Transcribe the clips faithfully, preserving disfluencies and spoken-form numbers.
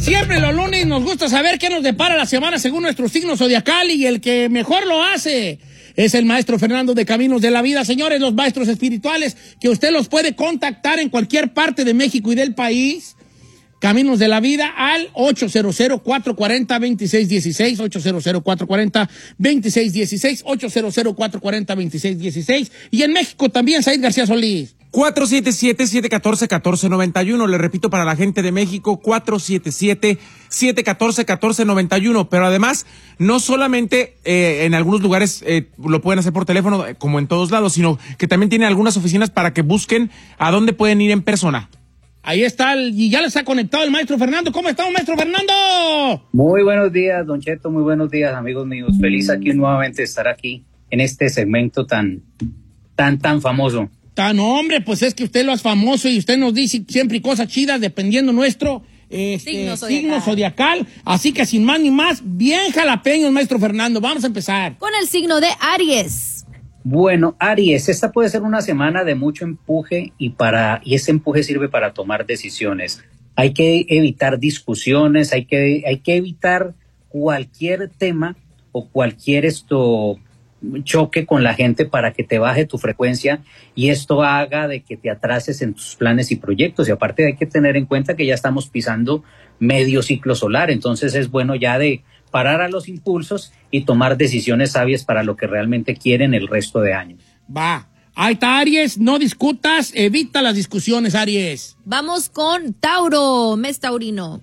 Siempre los lunes nos gusta saber qué nos depara la semana según nuestro signo zodiacal, y el que mejor lo hace es el maestro Fernando de Caminos de la Vida. Señores, los maestros espirituales, que usted los puede contactar en cualquier parte de México y del país. Caminos de la Vida al ocho cero cero, cuatro cuatro cero, dos seis uno seis, ocho cero cero, cuatro cuatro cero, dos seis uno seis, ocho cero cero, cuatro cuatro cero, dos seis uno seis. Y en México también, Said García Solís. cuatro siete siete, siete uno cuatro, uno cuatro nueve uno. Le repito, para la gente de México, cuatro siete siete, siete uno cuatro, uno cuatro nueve uno. Pero además, no solamente eh, en algunos lugares eh, lo pueden hacer por teléfono, eh, como en todos lados, sino que también tiene algunas oficinas para que busquen a dónde pueden ir en persona. Ahí está, el, y ya les ha conectado el maestro Fernando. ¿Cómo estamos, maestro Fernando? Muy buenos días, Don Cheto, muy buenos días, amigos míos. Feliz aquí nuevamente de estar aquí en este segmento tan, tan, tan famoso. Tan hombre, pues es que usted lo es famoso y usted nos dice siempre cosas chidas dependiendo nuestro este, signo, zodiacal. signo zodiacal. Así que sin más ni más, bien jalapeños, maestro Fernando. Vamos a empezar. Con el signo de Aries. Bueno, Aries, esta puede ser una semana de mucho empuje y para y ese empuje sirve para tomar decisiones. Hay que evitar discusiones, hay que hay que evitar cualquier tema o cualquier esto choque con la gente para que te baje tu frecuencia y esto haga de que te atrases en tus planes y proyectos. Y aparte hay que tener en cuenta que ya estamos pisando medio ciclo solar, entonces es bueno ya de parar a los impulsos y tomar decisiones sabias para lo que realmente quieren el resto de año. Va. Ahí está, Aries, no discutas, evita las discusiones, Aries. Vamos con Tauro, mes taurino.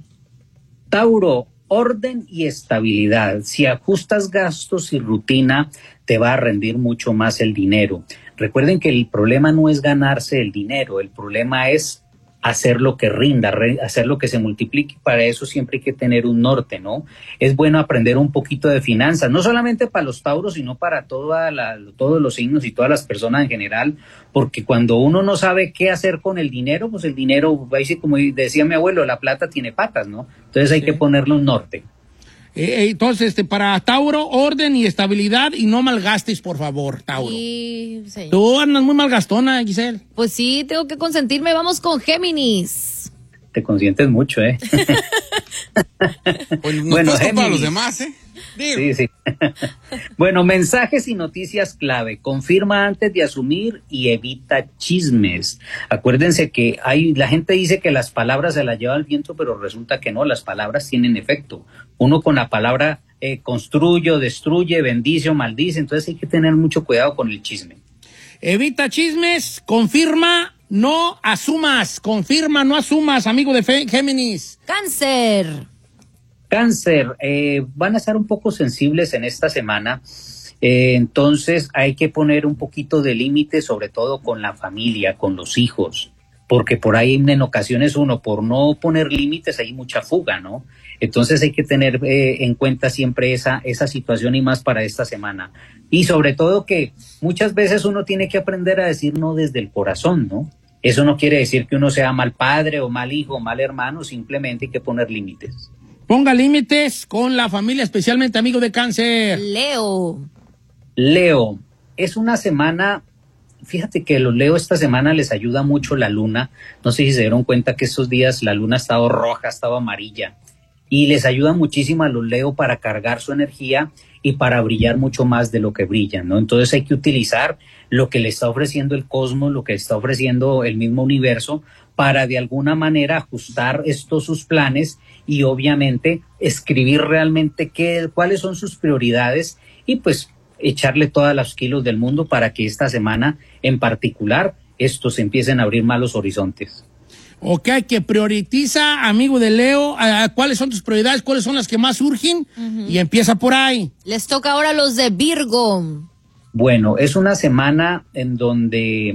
Tauro, orden y estabilidad. Si ajustas gastos y rutina, te va a rendir mucho más el dinero. Recuerden que el problema no es ganarse el dinero, el problema es hacer lo que rinda, re, hacer lo que se multiplique. Para eso siempre hay que tener un norte, ¿no? Es bueno aprender un poquito de finanzas, no solamente para los tauros, sino para toda la, todos los signos y todas las personas en general, porque cuando uno no sabe qué hacer con el dinero, pues el dinero, como decía mi abuelo, la plata tiene patas, ¿no? Entonces hay sí. que ponerle un norte. Eh, entonces, este, para Tauro, orden y estabilidad y no malgastes, por favor, Tauro. Sí, señor. Tú andas muy malgastona, Giselle. Pues sí, tengo que consentirme. Vamos con Géminis. Te consientes mucho, ¿eh? Pues bueno, para los demás, ¿eh? Digo. Sí, sí. Bueno, mensajes y noticias clave. Confirma antes de asumir y evita chismes. Acuérdense que hay, la gente dice que las palabras se las lleva el viento, pero resulta que no, las palabras tienen efecto. Uno con la palabra eh, construye, destruye, bendice o maldice, entonces hay que tener mucho cuidado con el chisme. Evita chismes, confirma, no asumas. Confirma, no asumas, amigo de Fe- Géminis. Cáncer. Cáncer, eh, van a estar un poco sensibles en esta semana, eh, entonces hay que poner un poquito de límite, sobre todo con la familia, con los hijos, porque por ahí en ocasiones uno, por no poner límites, hay mucha fuga, ¿no? Entonces hay que tener eh, en cuenta siempre esa, esa situación y más para esta semana. Y sobre todo que muchas veces uno tiene que aprender a decir no desde el corazón, ¿no? Eso no quiere decir que uno sea mal padre o mal hijo o mal hermano, simplemente hay que poner límites. Ponga límites con la familia, especialmente amigo de Cáncer. Leo. Leo, es una semana, fíjate que los Leo esta semana les ayuda mucho la luna. No sé si se dieron cuenta que estos días la luna ha estado roja, ha estado amarilla. Y les ayuda muchísimo a los Leo para cargar su energía y para brillar mucho más de lo que brillan, ¿no? Entonces hay que utilizar lo que le está ofreciendo el cosmos, lo que está ofreciendo el mismo universo, para de alguna manera ajustar estos sus planes y obviamente escribir realmente qué, cuáles son sus prioridades y pues echarle todas los kilos del mundo para que esta semana en particular estos empiecen a abrir más los horizontes. Ok, que prioritiza, amigo de Leo, uh, cuáles son tus prioridades, cuáles son las que más surgen, uh-huh. y empieza por ahí. Les toca ahora a los de Virgo. Bueno, es una semana en donde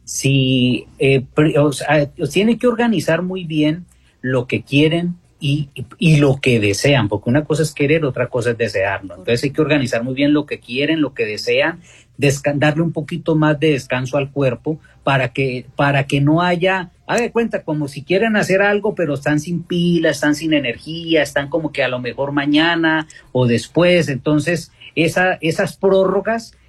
si eh, o sea, tienen que organizar muy bien lo que quieren y, y lo que desean, porque una cosa es querer, otra cosa es desear, ¿no? Entonces hay que organizar muy bien lo que quieren, lo que desean, desca- darle un poquito más de descanso al cuerpo para que, para que no haya, haga de cuenta, como si quieren hacer algo, pero están sin pila, están sin energía, están como que a lo mejor mañana o después. Entonces esa, esas prórrogas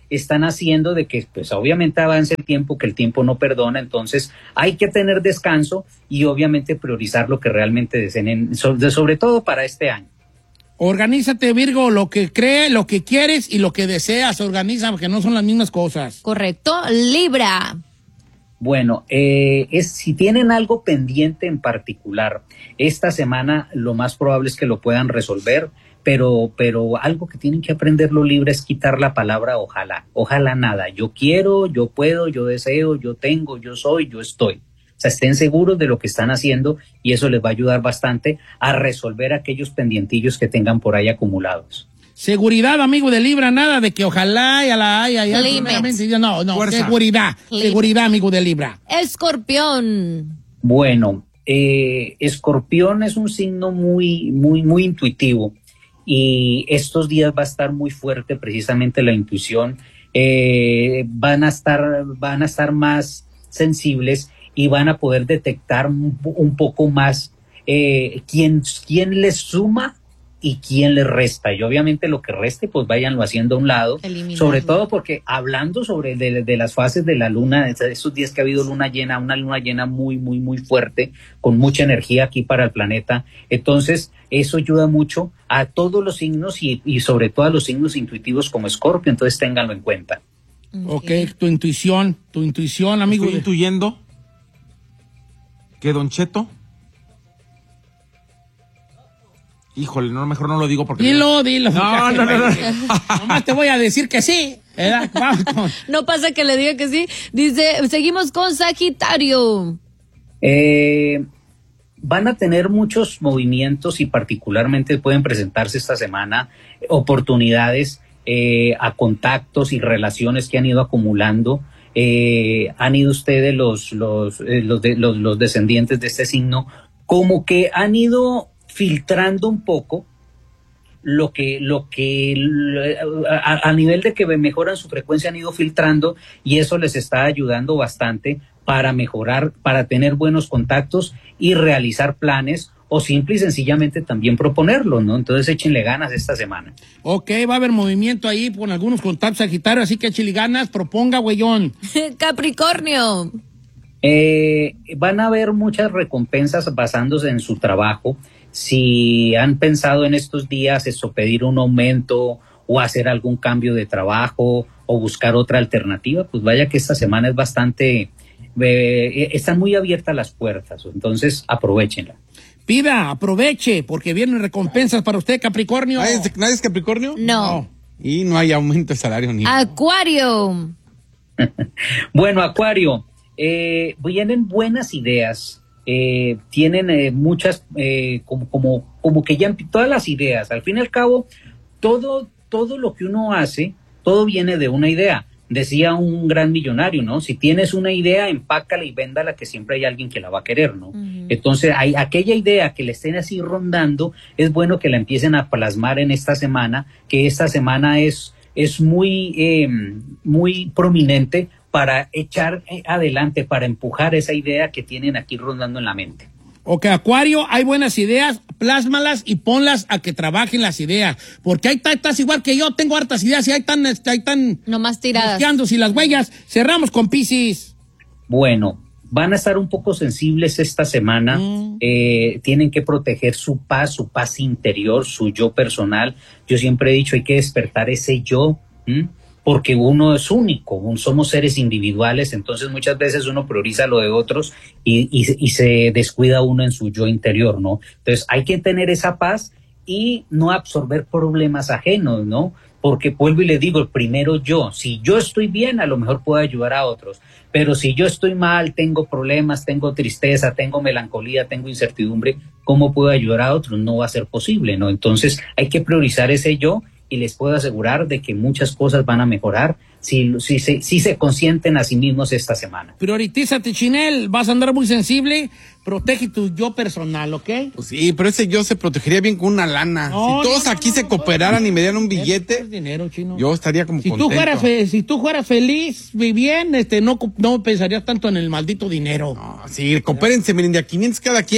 están haciendo de que pues obviamente avance el tiempo, que el tiempo no perdona, entonces hay que tener descanso y obviamente priorizar lo que realmente deseen, sobre, sobre todo para este año. Organízate, Virgo, lo que cree, lo que quieres y lo que deseas, organiza, porque no son las mismas cosas. Correcto. Libra. Bueno, eh, es, si tienen algo pendiente en particular, esta semana lo más probable es que lo puedan resolver, pero, pero algo que tienen que aprender los Libra es quitar la palabra ojalá, ojalá nada. Yo quiero, yo puedo, yo deseo, yo tengo, yo soy, yo estoy. O sea, estén seguros de lo que están haciendo y eso les va a ayudar bastante a resolver aquellos pendientillos que tengan por ahí acumulados. Seguridad, amigo de Libra, nada de que ojalá y a la ay, ay, ay, no, no, Fuerza. seguridad, Libra. seguridad, amigo de Libra. Escorpión. Bueno, eh, Escorpión es un signo muy, muy, muy intuitivo y estos días va a estar muy fuerte precisamente la intuición. Eh, van a estar, van a estar más sensibles y van a poder detectar un, un poco más eh, quién, quién les suma y quién les resta. Y obviamente lo que reste, pues váyanlo haciendo a un lado. Eliminarlo. Sobre todo porque hablando sobre de, de las fases de la luna, esos días que ha habido luna llena, una luna llena muy, muy, muy fuerte, con mucha energía aquí para el planeta. Entonces, eso ayuda mucho a todos los signos y, y sobre todo a los signos intuitivos como Escorpio. Entonces, ténganlo en cuenta. Ok, tu intuición, tu intuición, amigo. Estoy de- intuyendo que Don Cheto. Híjole, no, mejor no lo digo porque. Dilo, dilo. No, no, no, no. Nomás te voy a decir que sí, ¿verdad? Vamos con- No pasa que le diga que sí. Dice, seguimos con Sagitario. Eh, van a tener muchos movimientos y particularmente pueden presentarse esta semana oportunidades eh, a contactos y relaciones que han ido acumulando. Eh, han ido ustedes los, los, eh, los, de, los, los descendientes de este signo como que han ido filtrando un poco lo que, lo que a, a nivel de que mejoran su frecuencia han ido filtrando y eso les está ayudando bastante para mejorar, para tener buenos contactos y realizar planes o simple y sencillamente también proponerlo, ¿no? Entonces échenle ganas esta semana. Ok, va a haber movimiento ahí con algunos contactos Sagitario, así que échale ganas, proponga, güeyón. Capricornio. Eh, van a haber muchas recompensas basándose en su trabajo. Si han pensado en estos días eso, pedir un aumento o hacer algún cambio de trabajo o buscar otra alternativa, pues vaya que esta semana es bastante, eh, están muy abiertas las puertas, entonces aprovechenla. Pida, aproveche, porque vienen recompensas para usted, Capricornio. ¿Nadie es, ¿nadie es Capricornio? No. Y no hay aumento de salario ni. Acuario. Bueno, Acuario, eh, vienen buenas ideas. Eh, tienen eh, muchas, eh, como, como, como que ya todas las ideas, al fin y al cabo, todo, todo lo que uno hace, todo viene de una idea. Decía un gran millonario, ¿no? Si tienes una idea, empácala y véndala, que siempre hay alguien que la va a querer, ¿no? Uh-huh. Entonces, hay aquella idea que le estén así rondando, es bueno que la empiecen a plasmar en esta semana, que esta semana es, es muy, eh, muy prominente para echar adelante, para empujar esa idea que tienen aquí rondando en la mente. Ok, Acuario, hay buenas ideas, plásmalas y ponlas a que trabajen las ideas. Porque ahí estás igual que yo, tengo hartas ideas y ahí están, ahí están nomás tiradas. Y las huellas. Cerramos con Piscis. Bueno, van a estar un poco sensibles esta semana. Mm. Eh, tienen que proteger su paz, su paz interior, su yo personal. Yo siempre he dicho, hay que despertar ese yo. ¿Mm? Porque uno es único, somos seres individuales, entonces muchas veces uno prioriza lo de otros y, y, y se descuida uno en su yo interior, ¿no? Entonces hay que tener esa paz y no absorber problemas ajenos, ¿no? Porque vuelvo y le digo, primero yo, si yo estoy bien, a lo mejor puedo ayudar a otros, pero si yo estoy mal, tengo problemas, tengo tristeza, tengo melancolía, tengo incertidumbre, ¿cómo puedo ayudar a otros? No va a ser posible, ¿no? Entonces hay que priorizar ese yo. Y les puedo asegurar de que muchas cosas van a mejorar si, si, si, si se consienten a sí mismos esta semana. Prioritízate, Chinel, vas a andar muy sensible, protege tu yo personal, ¿ok? Pues sí, pero ese yo se protegería bien con una lana. No, si todos no, no, aquí no, se no, cooperaran no, y me dieran un billete, es dinero, Chino. Yo estaría como si contento. Tú fueras fe, si tú fueras feliz, bien, este, no, no pensarías tanto en el maldito dinero. No, sí, coopérense, miren, de a quinientos cada quien,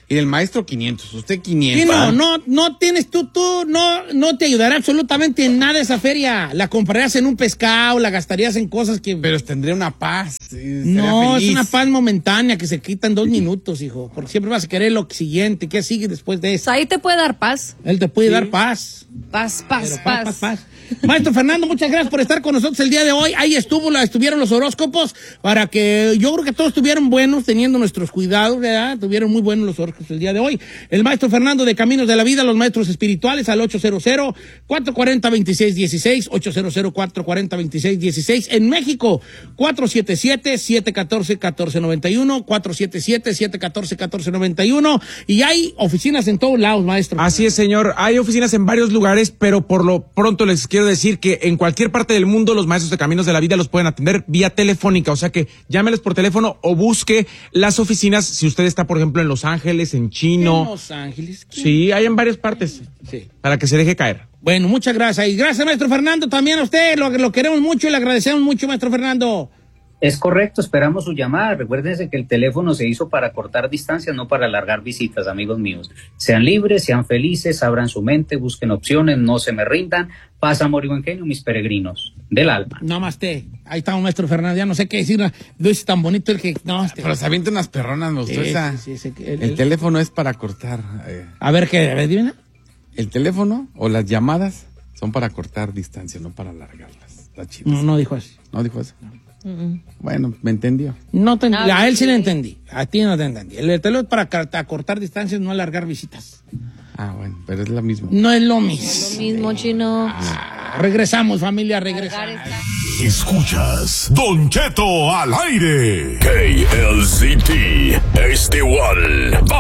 Y el maestro quinientos, usted quinientos. Sí, no, no, no tienes tú, tú, no, no te ayudará absolutamente en nada esa feria. La comprarías en un pescado, la gastarías en cosas que... Pero tendría una paz. Sí, no, feliz. es una paz momentánea que se quita en dos minutos, hijo. Porque siempre vas a querer lo siguiente, ¿qué sigue después de eso? Pues ahí te puede dar paz. Él te puede Sí. dar paz. Paz, paz, Pero paz. paz, paz, paz. Maestro Fernando, muchas gracias por estar con nosotros el día de hoy. Ahí estuvo, la, estuvieron los horóscopos para que yo creo que todos estuvieron buenos, teniendo nuestros cuidados, ¿verdad? Tuvieron muy buenos los horóscopos el día de hoy. El maestro Fernando de Caminos de la Vida, los maestros espirituales al ocho cero cero, cuatro cuatro cero, dos seis uno seis, ocho cero cero, cuatro cuatro cero, dos seis uno seis. En México, cuatro siete siete, siete uno cuatro, uno cuatro nueve uno, cuatro siete siete, siete uno cuatro, uno cuatro nueve uno. Y hay oficinas en todos lados, maestro. Así es, señor. Hay oficinas en varios lugares, pero por lo pronto les quiero decir que en cualquier parte del mundo los maestros de Caminos de la Vida los pueden atender vía telefónica. O sea que llámeles por teléfono o busque las oficinas si usted está, por ejemplo, en Los Ángeles, en Chino. En Los Ángeles. Sí, hay en varias partes. Sí. Para que se deje caer. Bueno, muchas gracias. Y gracias, maestro Fernando, también a usted. Lo, lo queremos mucho y le agradecemos mucho, maestro Fernando. Es correcto, esperamos su llamada. Recuérdense que el teléfono se hizo para cortar distancias, no para alargar visitas, amigos míos. Sean libres, sean felices, abran su mente, busquen opciones, no se me rindan. Paz, amor y buen genio, mis peregrinos del alma. Namaste. Ahí está, maestro Fernando. Ya no sé qué decir. Lo dice tan bonito el que... Namaste. Pero se avienta unas perronas, me gustó Sí, esa. sí, sí, sí, el, El el- teléfono es para cortar. eh, A ver, ¿qué? A ver, dime. El teléfono o las llamadas son para cortar distancia, no para alargarlas. Está chido. No, no dijo así. ¿No dijo eso? Bueno, me entendió. No te, Ah, a él sí sí. le entendí. A ti no te entendí. El teléfono es para car- cortar distancias, no alargar visitas. Ah, bueno, pero es la misma. No es lo Lo mismo. mismo, chino. Ah, regresamos, familia, regresamos. Cargar Escuchas Don Cheto al aire. K L Z T, este one.